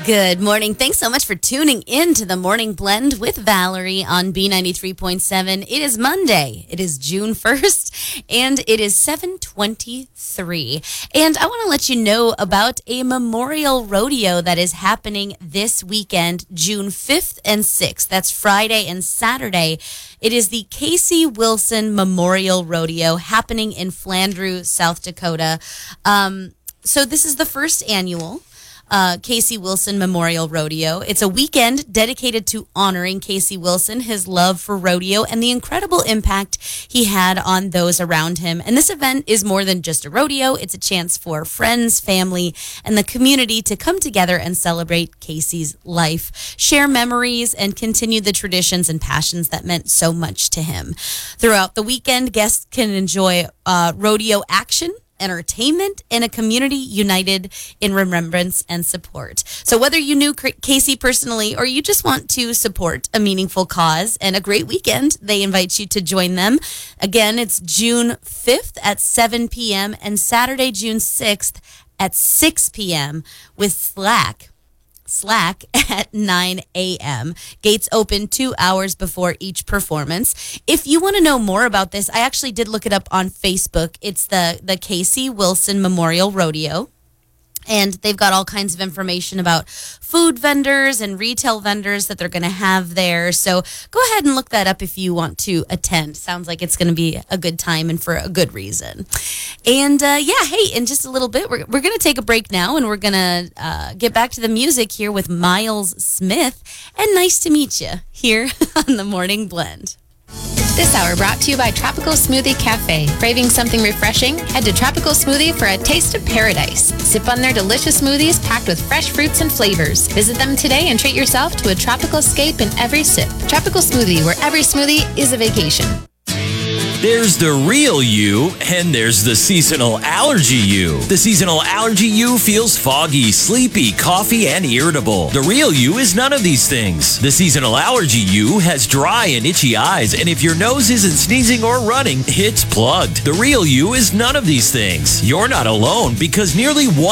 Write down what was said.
Good morning. Thanks so much for tuning in to the Morning Blend with Valerie on B93.7. It is Monday. It is June 1st, and it is 7:23. And I want to let you know about a memorial rodeo that is happening this weekend, June 5th and 6th. That's Friday and Saturday. It is the Casey Wilson Memorial Rodeo happening in Flandreau, South Dakota. So this is the first annual Casey Wilson Memorial Rodeo. It's a weekend dedicated to honoring Casey Wilson, his love for rodeo, and the incredible impact he had on those around him. And this event is more than just a rodeo. It's a chance for friends, family, and the community to come together and celebrate Casey's life, share memories, and continue the traditions and passions that meant so much to him. Throughout the weekend, guests can enjoy rodeo action, entertainment, and a community united in remembrance and support. So whether you knew Casey personally or you just want to support a meaningful cause and a great weekend, they invite you to join them. Again, it's June 5th at 7 p.m. and Saturday, June 6th at 6 p.m. with Slack at 9 a.m. Gates open 2 hours before each performance. If you want to know more about this, I actually did look it up on Facebook. It's the Casey Wilson Memorial Rodeo. And they've got all kinds of information about food vendors and retail vendors that they're going to have there. So go ahead and look that up if you want to attend. Sounds like it's going to be a good time and for a good reason. And hey, in just a little bit, we're going to take a break now, and we're going to get back to the music here with Miles Smith. And nice to meet you here on the Morning Blend. This hour brought to you by Tropical Smoothie Cafe. Craving something refreshing? Head to Tropical Smoothie for a taste of paradise. Sip on their delicious smoothies packed with fresh fruits and flavors. Visit them today and treat yourself to a tropical escape in every sip. Tropical Smoothie, where every smoothie is a vacation. There's the real you, and there's the seasonal allergy you. The seasonal allergy you feels foggy, sleepy, coughy, and irritable. The real you is none of these things. The seasonal allergy you has dry and itchy eyes, and if your nose isn't sneezing or running, it's plugged. The real you is none of these things. You're not alone, because nearly